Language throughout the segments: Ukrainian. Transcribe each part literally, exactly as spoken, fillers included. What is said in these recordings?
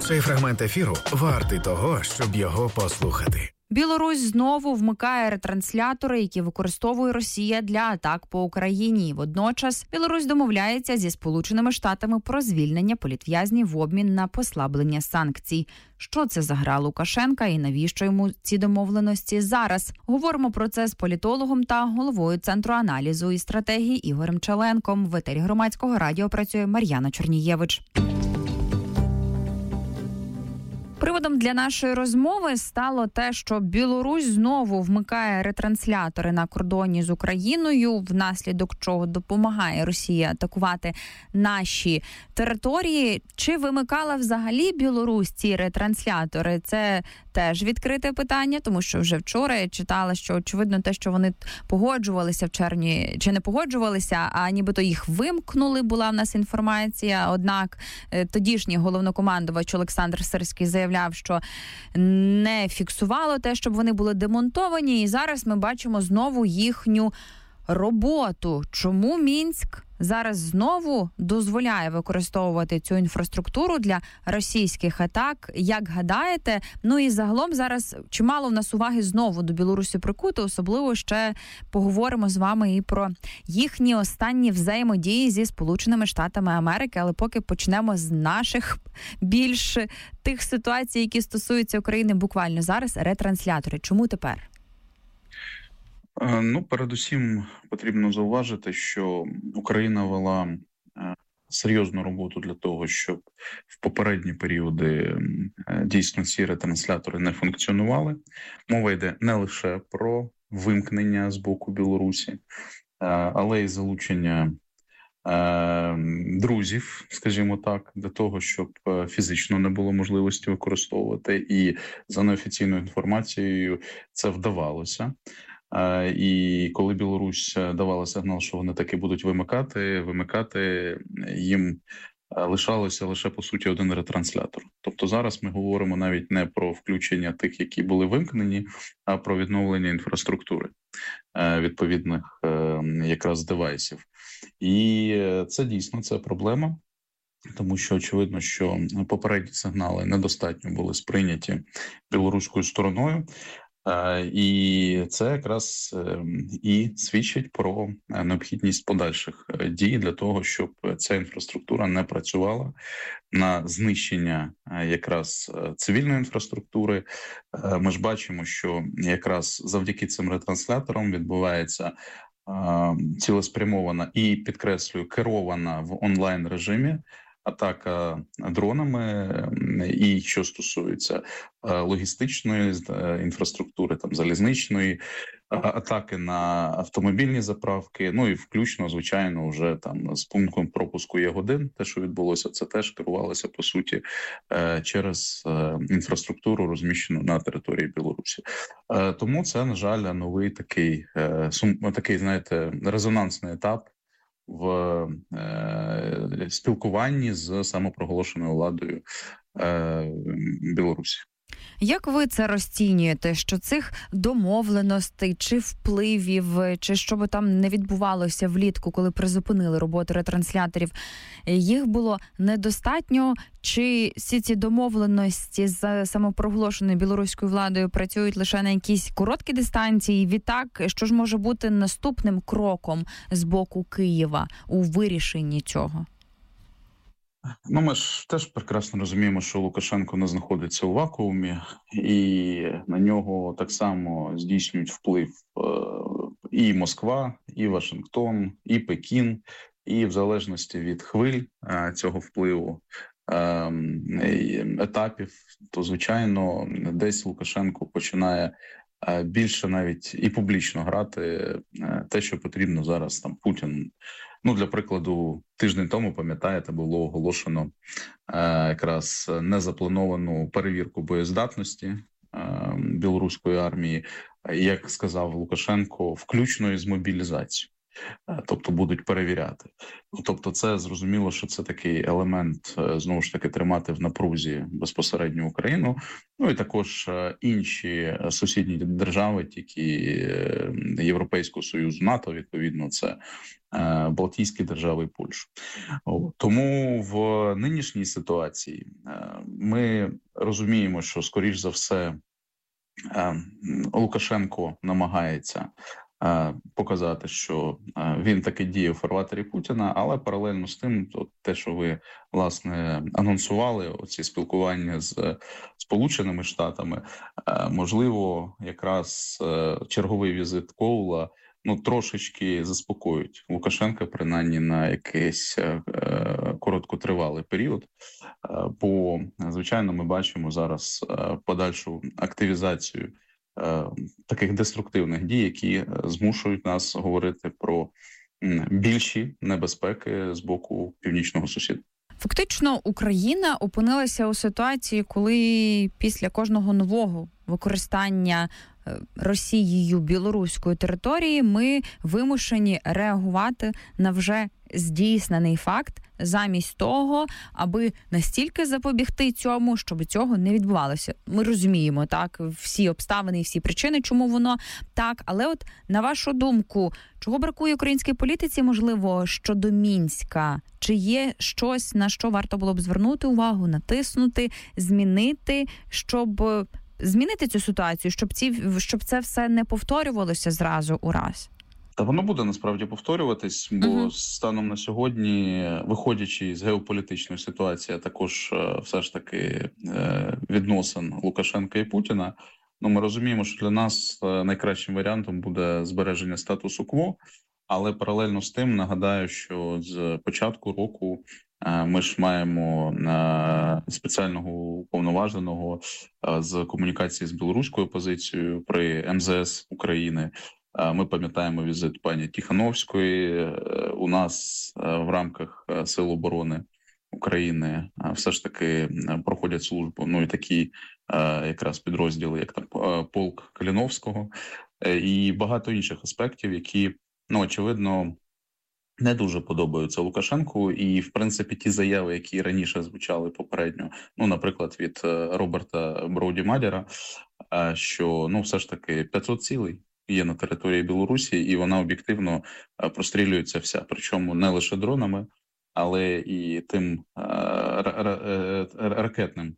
Цей фрагмент ефіру вартий того, щоб його послухати. Білорусь знову вмикає ретранслятори, які використовує Росія для атак по Україні. Водночас Білорусь домовляється зі Сполученими Штатами про звільнення політв'язнів в обмін на послаблення санкцій. Що це за гра Лукашенка і навіщо йому ці домовленості зараз? Говоримо про це з політологом та головою Центру аналізу і стратегії Ігорем Чаленком. В етері Громадського радіо працює Мар'яна Чорнієвич. Приводом для нашої розмови стало те, що Білорусь знову вмикає ретранслятори на кордоні з Україною, внаслідок чого допомагає Росії атакувати наші території. Чи вимикала взагалі Білорусь ці ретранслятори? Це теж відкрите питання, тому що вже вчора я читала, що очевидно те, що вони погоджувалися в червні, чи не погоджувалися, а нібито їх вимкнули, була в нас інформація. Однак тодішній головнокомандувач Олександр Сирський заявляв, що не фіксувало те, щоб вони були демонтовані, і зараз ми бачимо знову їхню роботу. Чому Мінськ зараз знову дозволяє використовувати цю інфраструктуру для російських атак? Як гадаєте? Ну і загалом зараз чимало в нас уваги знову до Білорусі прикуто, особливо ще поговоримо з вами і про їхні останні взаємодії зі Сполученими Штатами Америки, але поки почнемо з наших більш тих ситуацій, які стосуються України буквально зараз. Ретранслятори. Чому тепер? Ну, передусім потрібно зауважити, що Україна вела серйозну роботу для того, щоб в попередні періоди дійсно ці ретранслятори не функціонували. Мова йде не лише про вимкнення з боку Білорусі, але й залучення друзів, скажімо так, для того, щоб фізично не було можливості використовувати. І за неофіційною інформацією це вдавалося. І коли Білорусь давала сигнал, що вони таки будуть вимикати, вимикати їм лишалося лише, по суті, один ретранслятор. Тобто зараз ми говоримо навіть не про включення тих, які були вимкнені, а про відновлення інфраструктури відповідних якраз девайсів. І це дійсно це проблема, тому що очевидно, що попередні сигнали недостатньо були сприйняті білоруською стороною. І це якраз і свідчить про необхідність подальших дій для того, щоб ця інфраструктура не працювала на знищення якраз цивільної інфраструктури. Ми ж бачимо, що якраз завдяки цим ретрансляторам відбувається цілеспрямована і, підкреслюю, керована в онлайн-режимі атака дронами, і що стосується логістичної інфраструктури, там залізничної, атаки на автомобільні заправки, ну і включно, звичайно, вже там з пунктом пропуску Ягодин, те, що відбулося, це теж керувалося, по суті, через інфраструктуру, розміщену на території Білорусі. Тому це, на жаль, новий такий, такий, знаєте, резонансний етап в е, спілкуванні з самопроголошеною владою е, Білорусі. Як ви це розцінюєте, що цих домовленостей, чи впливів, чи що би там не відбувалося влітку, коли призупинили роботу ретрансляторів, їх було недостатньо? Чи всі ці домовленості з самопроголошеною білоруською владою працюють лише на якійсь короткі дистанції? Відтак, що ж може бути наступним кроком з боку Києва у вирішенні цього? Ну, ми ж теж прекрасно розуміємо, що Лукашенко не знаходиться у вакуумі, і на нього так само здійснюють вплив і Москва, і Вашингтон, і Пекін, і в залежності від хвиль цього впливу, етапів, то, звичайно, десь Лукашенко починає більше навіть і публічно грати те, що потрібно зараз там Путін. Ну, для прикладу, тиждень тому, пам'ятаєте, було оголошено е, якраз незаплановану перевірку боєздатності е, білоруської армії, як сказав Лукашенко, включно із мобілізацією. Тобто будуть перевіряти. Тобто це зрозуміло, що це такий елемент, знову ж таки, тримати в напрузі безпосередньо Україну. Ну і також інші сусідні держави, тільки Європейського Союзу, НАТО, відповідно, це Балтійські держави і Польща. Тому в нинішній ситуації ми розуміємо, що, скоріш за все, Лукашенко намагається показати, що він таки діє в фарватері Путіна, але паралельно з тим, от те, що ви, власне, анонсували, оці спілкування з Сполученими Штатами, можливо, якраз черговий візит Коула ну, трошечки заспокоюють Лукашенка, принаймні на якийсь е, короткотривалий період. Е, бо, звичайно, ми бачимо зараз е, подальшу активізацію е, таких деструктивних дій, які змушують нас говорити про м, більші небезпеки з боку північного сусіда. Фактично, Україна опинилася у ситуації, коли після кожного нового використання Росією білоруської території ми вимушені реагувати на вже здійснений факт, замість того, аби настільки запобігти цьому, щоб цього не відбувалося. Ми розуміємо, так, всі обставини і всі причини, чому воно так, але от, на вашу думку, чого бракує українській політиці, можливо, щодо Мінська? Чи є щось, на що варто було б звернути увагу, натиснути, змінити, щоб змінити цю ситуацію, щоб ці, щоб це все не повторювалося зразу у раз? Та воно буде насправді повторюватись, бо uh-huh. станом на сьогодні, виходячи з геополітичної ситуації, а також все ж таки відносин Лукашенка і Путіна, ну ми розуміємо, що для нас найкращим варіантом буде збереження статусу кво, але паралельно з тим нагадаю, що з початку року ми ж маємо спеціального уповноваженого з комунікації з білоруською опозицією при ем зе ес України. Ми пам'ятаємо візит пані Тихановської. У нас в рамках Сил оборони України все ж таки проходять службу, ну і такі якраз підрозділи, як там полк Каліновського, і багато інших аспектів, які, ну, очевидно, не дуже подобаються Лукашенку, і, в принципі, ті заяви, які раніше звучали попередньо, ну, наприклад, від Роберта Броуді-Мадера, що, ну, все ж таки п'ятсот цілей є на території Білорусі, і вона об'єктивно прострілюється вся, причому не лише дронами, але і тим ракетним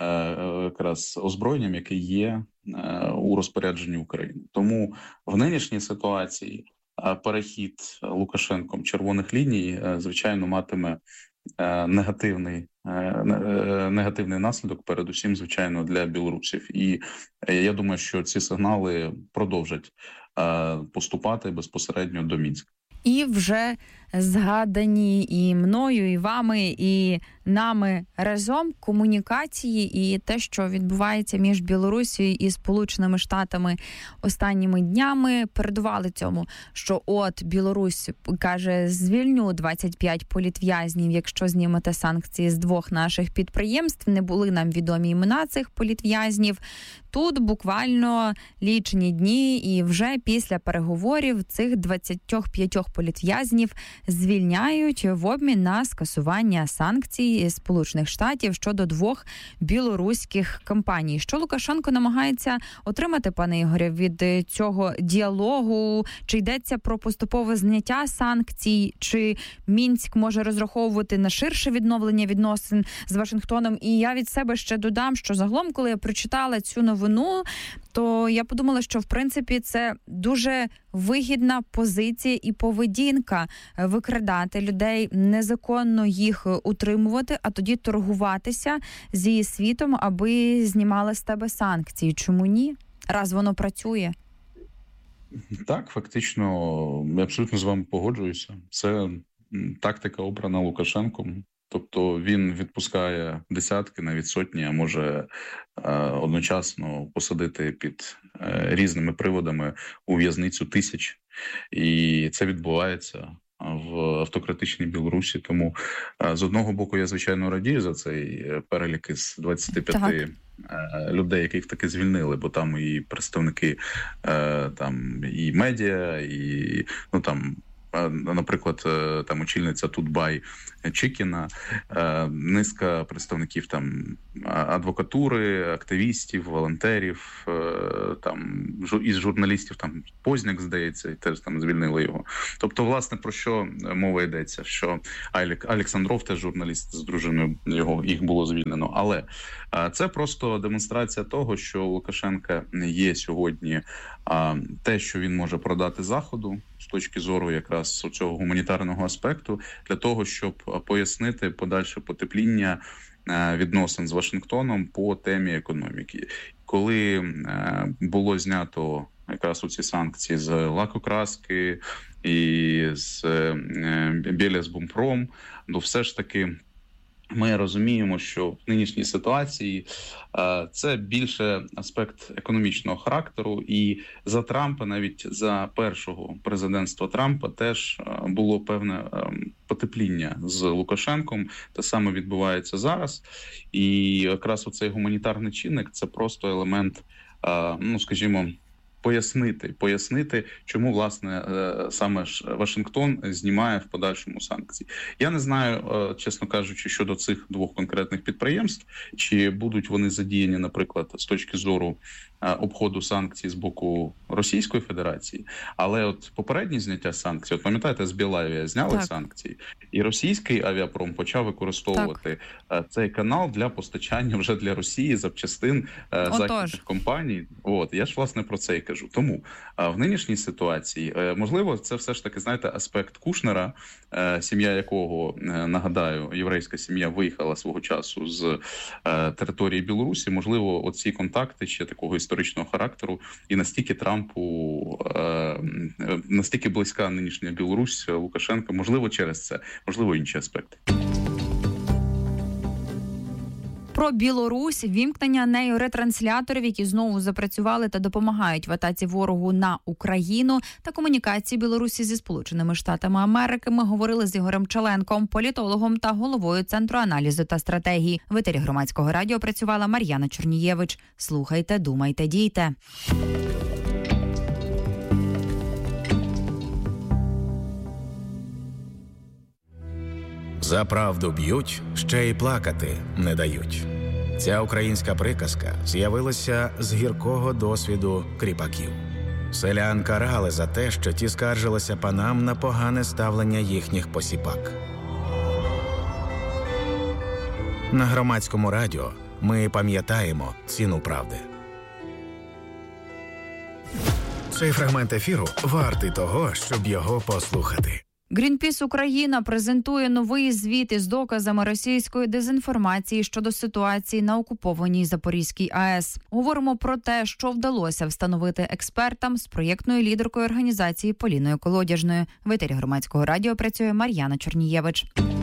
якраз озброєнням, яке є у розпорядженні України. Тому в нинішній ситуації перехід Лукашенком червоних ліній, звичайно, матиме негативний, негативний наслідок, передусім, звичайно, для білорусів. І я думаю, що ці сигнали продовжать поступати безпосередньо до Мінська. І вже згадані і мною, і вами, і нами разом комунікації і те, що відбувається між Білорусією і Сполученими Штатами останніми днями, передували цьому, що от Білорусь каже, звільню двадцять п'ять політв'язнів, якщо знімете санкції з двох наших підприємств. Не були нам відомі імена цих політв'язнів. Тут буквально лічені дні, і вже після переговорів цих двадцять п'ять політв'язнів звільняють в обмін на скасування санкцій Сполучених Штатів щодо двох білоруських компаній. Що Лукашенко намагається отримати, пане Ігорю, від цього діалогу? Чи йдеться про поступове зняття санкцій? Чи Мінськ може розраховувати на ширше відновлення відносин з Вашингтоном? І я від себе ще додам, що загалом, коли я прочитала цю новину, то я подумала, що в принципі це дуже вигідна позиція і поведінка викрадати людей, незаконно їх утримувати, а тоді торгуватися зі світом, аби знімали з тебе санкції. Чому ні? Раз воно працює. Так, фактично, я абсолютно з вами погоджуюся. Це тактика, обрана Лукашенком. Тобто він відпускає десятки, навіть сотні, а може одночасно посадити під різними приводами у в'язницю тисяч. І це відбувається в автократичній Білорусі. Тому з одного боку я, звичайно, радію за цей перелік із двадцяти п'яти так. людей, яких таки звільнили, бо там і представники там і медіа, і ну там наприклад, там очільниця Тутбай Чикіна, низка представників там адвокатури, активістів, волонтерів, там із журналістів, там Позняк, здається, і теж там звільнили його. Тобто, власне, про що мова йдеться? Що Олександров, теж журналіст з дружиною, його їх було звільнено. Але це просто демонстрація того, що у Лукашенка є сьогодні те, що він може продати Заходу з точки зору якраз цього гуманітарного аспекту, для того, щоб пояснити подальше потепління відносин з Вашингтоном по темі економіки. Коли було знято якраз оці санкції з лакокраски і з Белезбумпром, ну все ж таки ми розуміємо, що в нинішній ситуації це більше аспект економічного характеру, і за Трампа, навіть за першого президентства Трампа, теж було певне потепління з Лукашенком. Те саме відбувається зараз. І якраз оцей гуманітарний чинник – це просто елемент, ну, скажімо, Пояснити, пояснити, чому, власне, саме Вашингтон знімає в подальшому санкції. Я не знаю, чесно кажучи, щодо цих двох конкретних підприємств, чи будуть вони задіяні, наприклад, з точки зору обходу санкцій з боку Російської Федерації. Але от попереднє зняття санкцій, от пам'ятаєте, з Білавія зняли так. санкції, і російський авіапром почав використовувати так. цей канал для постачання вже для Росії запчастин Отож. західних компаній. От, я ж, власне, про це і кажу. Тому в нинішній ситуації, можливо, це все ж таки, знаєте, аспект Кушнера, сім'я якого, нагадаю, єврейська сім'я виїхала свого часу з території Білорусі. Можливо, оці контакти ще такого історичного характеру, і настільки Трампу, настільки близька нинішня Білорусь Лукашенка, можливо, через це, можливо, інші аспекти. Про Білорусь, вімкнення нею ретрансляторів, які знову запрацювали та допомагають в атаці ворогу на Україну, та комунікації Білорусі зі Сполученими Штатами Америки ми говорили з Ігорем Чаленком, політологом та головою Центру аналізу та стратегії. В етері Громадського радіо працювала Мар'яна Чорнієвич. Слухайте, думайте, дійте. За правду б'ють, ще й плакати не дають. Ця українська приказка з'явилася з гіркого досвіду кріпаків. Селян карали за те, що ті скаржилися панам на погане ставлення їхніх посіпак. На Громадському радіо ми пам'ятаємо ціну правди. Цей фрагмент ефіру вартий того, щоб його послухати. Грінпіс Україна презентує новий звіт із доказами російської дезінформації щодо ситуації на окупованій Запорізькій АЕС. Говоримо про те, що вдалося встановити експертам з проєктною лідеркою організації Поліною Колодяжною. В етері Громадського радіо працює Мар'яна Чорнієвич.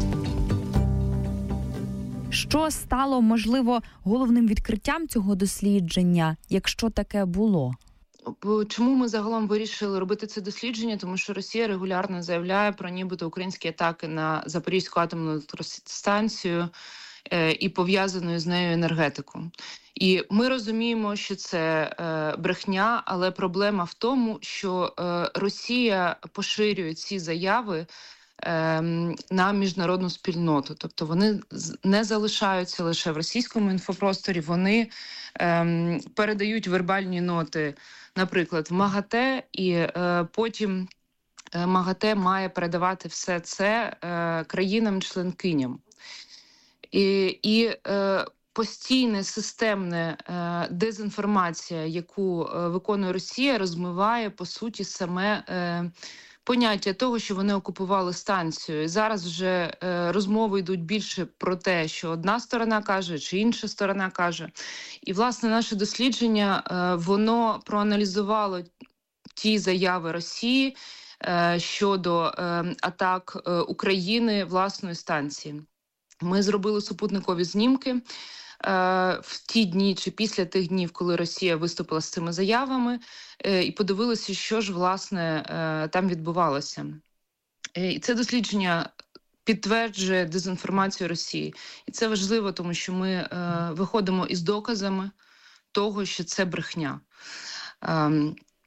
Що стало, можливо, головним відкриттям цього дослідження, якщо таке було? Чому ми загалом вирішили робити це дослідження? Тому що Росія регулярно заявляє про нібито українські атаки на Запорізьку атомну електростанцію е, і пов'язану з нею енергетику. І ми розуміємо, що це е, брехня, але проблема в тому, що е, Росія поширює ці заяви е, на міжнародну спільноту. Тобто вони не залишаються лише в російському інфопросторі, вони е, передають вербальні ноти, наприклад, в МАГАТЕ, і е, потім е, МАГАТЕ має передавати все це е, країнам-членкиням. І, і е, постійна системна е, дезінформація, яку е, виконує Росія, розмиває, по суті, саме е, поняття того, що вони окупували станцію. І зараз вже е, розмови йдуть більше про те, що одна сторона каже, чи інша сторона каже. І, власне, наше дослідження, е, воно проаналізувало ті заяви Росії е, щодо е, атак е, України власної станції. Ми зробили супутникові знімки в ті дні чи після тих днів, коли Росія виступила з цими заявами, і подивилися, що ж, власне, там відбувалося. І це дослідження підтверджує дезінформацію Росії. І це важливо, тому що ми виходимо із доказами того, що це брехня.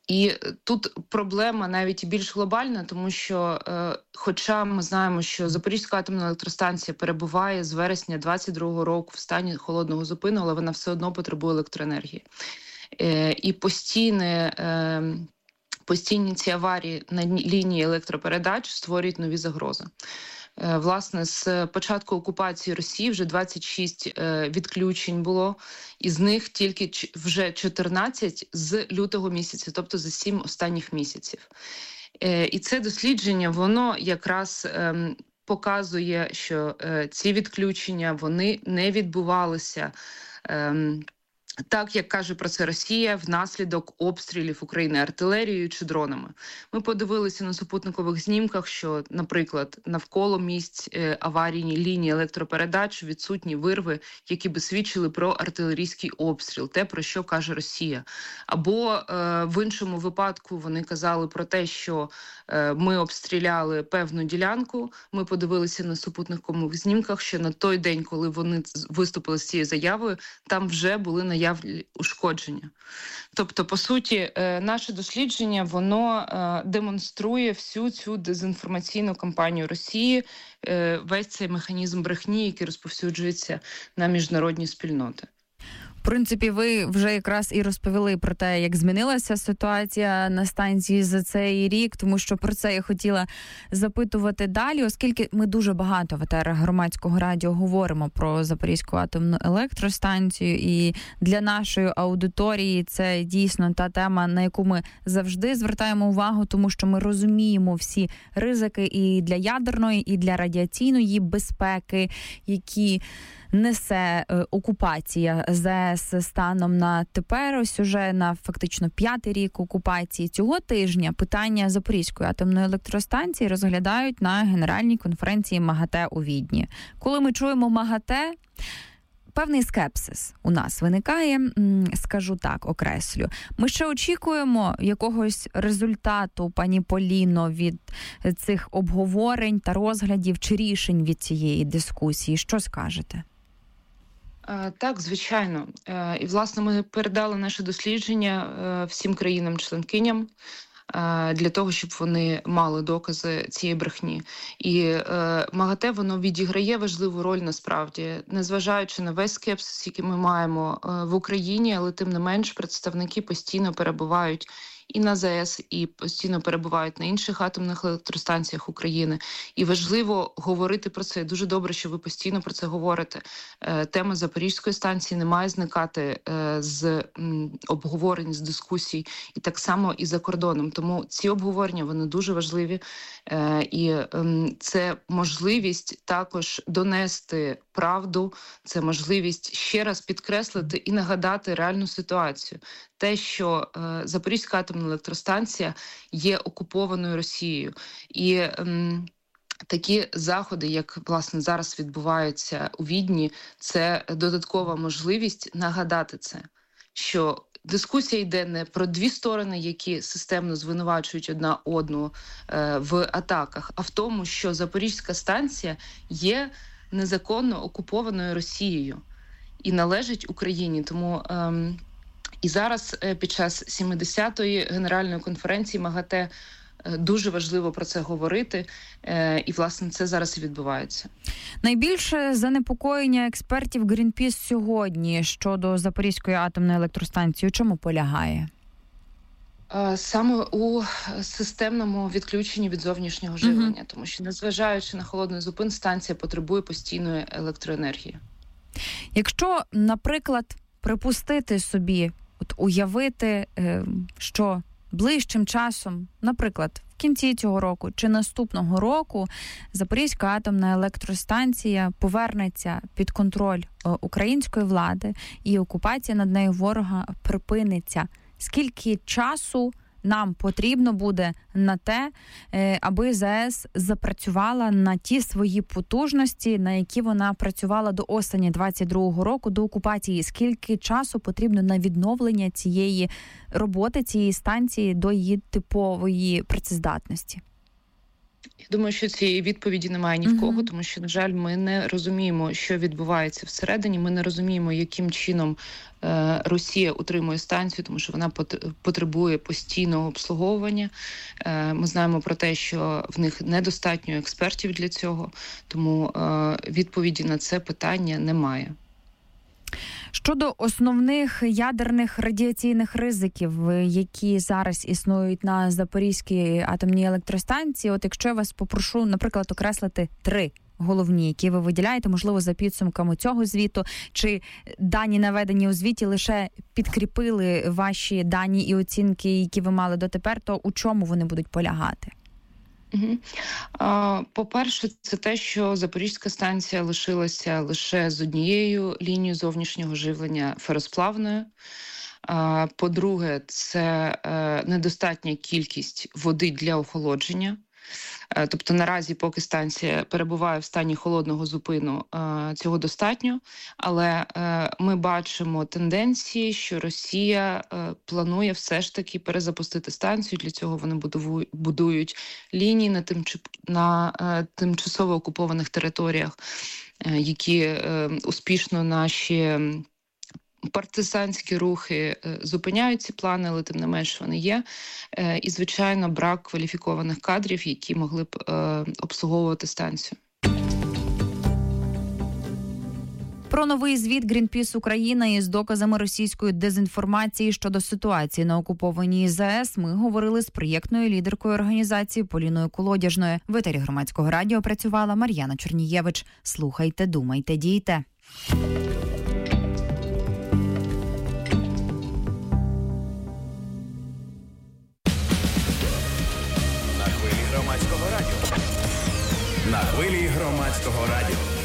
І тут проблема навіть більш глобальна, тому що, е, хоча ми знаємо, що Запорізька атомна електростанція перебуває з вересня двадцять другого року в стані холодного зупину, але вона все одно потребує електроенергії. Е, і постійне, е, постійні ці аварії на лінії електропередач створюють нові загрози. Власне, з початку окупації Росії вже двадцять шість відключень було, із них тільки вже чотирнадцять з лютого місяця, тобто за сім останніх місяців. І це дослідження, воно якраз показує, що ці відключення, вони не відбувалися так, як каже про це Росія, внаслідок обстрілів України артилерією чи дронами. Ми подивилися на супутникових знімках, що, наприклад, навколо місць аварійні лінії електропередач відсутні вирви, які би свідчили про артилерійський обстріл, те, про що каже Росія. Або е, в іншому випадку вони казали про те, що е, ми обстріляли певну ділянку, ми подивилися на супутникових знімках, що на той день, коли вони виступили з цією заявою, там вже були наявні ушкодження. Тобто, по суті, наше дослідження, воно демонструє всю цю дезінформаційну кампанію Росії, весь цей механізм брехні, який розповсюджується на міжнародні спільноти. В принципі, ви вже якраз і розповіли про те, як змінилася ситуація на станції за цей рік, тому що про це я хотіла запитувати далі, оскільки ми дуже багато в етерах Громадського радіо говоримо про Запорізьку атомну електростанцію, і для нашої аудиторії це дійсно та тема, на яку ми завжди звертаємо увагу, тому що ми розуміємо всі ризики і для ядерної, і для радіаційної безпеки, які несе е, окупація ЗАЕС станом на тепер, ось уже на фактично п'ятий рік окупації. Цього тижня питання Запорізької атомної електростанції розглядають на Генеральній конференції МАГАТЕ у Відні. Коли ми чуємо МАГАТЕ, певний скепсис у нас виникає, скажу так, окреслю. Ми ще очікуємо якогось результату, пані Поліно, від цих обговорень та розглядів чи рішень від цієї дискусії. Що скажете? Так, звичайно. І, власне, ми передали наше дослідження всім країнам-членкиням для того, щоб вони мали докази цієї брехні. І МАГАТЕ, воно відіграє важливу роль насправді, незважаючи на весь скепсис, який ми маємо в Україні, але тим не менш представники постійно перебувають і на ЗАЕС, і постійно перебувають на інших атомних електростанціях України. І важливо говорити про це. Дуже добре, що ви постійно про це говорите. Тема Запорізької станції не має зникати з обговорень, з дискусій, і так само і за кордоном. Тому ці обговорення, вони дуже важливі. І це можливість також донести правду, це можливість ще раз підкреслити і нагадати реальну ситуацію. Те, що е, Запорізька атомна електростанція є окупованою Росією. І е, такі заходи, як, власне, зараз відбуваються у Відні, це додаткова можливість нагадати це, що дискусія йде не про дві сторони, які системно звинувачують одна одну е, в атаках, а в тому, що Запорізька станція є незаконно окупованою Росією і належить Україні. Тому е, і зараз під час сімдесятої Генеральної конференції МАГАТЕ дуже важливо про це говорити, і, власне, це зараз і відбувається. Найбільше занепокоєння експертів Greenpeace сьогодні щодо Запорізької атомної електростанції, у чому полягає? Саме у системному відключенні від зовнішнього живлення, mm-hmm. тому що, незважаючи на холодний зупин, станція потребує постійної електроенергії. Якщо, наприклад, припустити собі, от уявити, що ближчим часом, наприклад, в кінці цього року чи наступного року Запорізька атомна електростанція повернеться під контроль української влади і окупація над нею ворога припиниться. Скільки часу нам потрібно буде на те, аби ЗАЕС запрацювала на ті свої потужності, на які вона працювала до осені двадцять другого року, до окупації? Скільки часу потрібно на відновлення цієї роботи, цієї станції до її типової працездатності? Я думаю, що цієї відповіді немає ні в кого, тому що, на жаль, ми не розуміємо, що відбувається всередині. Ми не розуміємо, яким чином е, Росія утримує станцію, тому що вона потребує постійного обслуговування. Е, ми знаємо про те, що в них недостатньо експертів для цього, тому е, відповіді на це питання немає. Щодо основних ядерних радіаційних ризиків, які зараз існують на Запорізькій атомній електростанції, от якщо я вас попрошу, наприклад, окреслити три головні, які ви виділяєте, можливо, за підсумками цього звіту, чи дані, наведені у звіті, лише підкріпили ваші дані і оцінки, які ви мали дотепер, то у чому вони будуть полягати? Угу. А, по-перше, це те, що Запорізька станція лишилася лише з однією лінією зовнішнього живлення феросплавною. А, по-друге, це е, недостатня кількість води для охолодження. Тобто наразі, поки станція перебуває в стані холодного зупину, цього достатньо. Але ми бачимо тенденції, що Росія планує все ж таки перезапустити станцію. Для цього вони будують лінії на, тимч... на тимчасово окупованих територіях, які успішно наші партизанські рухи зупиняють ці плани, але тим не менш вони є. І, звичайно, брак кваліфікованих кадрів, які могли б обслуговувати станцію. Про новий звіт Greenpeace Україна із доказами російської дезінформації щодо ситуації на окупованій ЗАЕС ми говорили з проєктною лідеркою організації Поліною Колодяжною. В етері Громадського радіо працювала Мар'яна Чернієвич. Слухайте, думайте, дійте. На хвилі Громадського радіо.